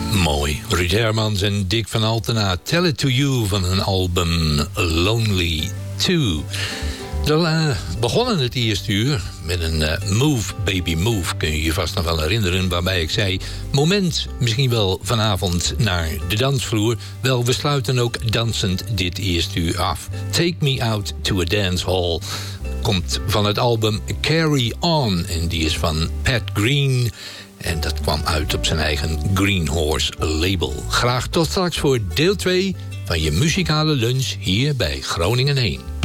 Mooi. Ruud Hermans en Dick van Altena. Tell It To You van hun album Lonely 2. We begonnen het eerste uur met een Move Baby Move. Kun je je vast nog wel herinneren, waarbij ik zei... moment misschien wel vanavond naar de dansvloer. Wel, we sluiten ook dansend dit eerste uur af. Take Me Out To A Dance Hall komt van het album Carry On. En die is van Pat Green. En dat kwam uit op zijn eigen Green Horse label. Graag tot straks voor deel 2 van je muzikale lunch hier bij Groningen 1.